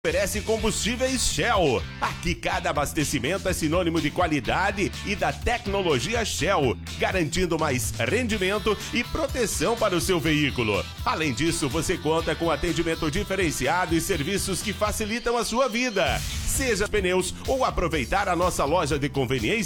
Oferece combustíveis Shell. Aqui cada abastecimento é sinônimo de qualidade e da tecnologia Shell, garantindo mais rendimento e proteção para o seu veículo. Além disso, você conta com atendimento diferenciado e serviços que facilitam a sua vida. Seja pneus ou aproveitar a nossa loja de conveniência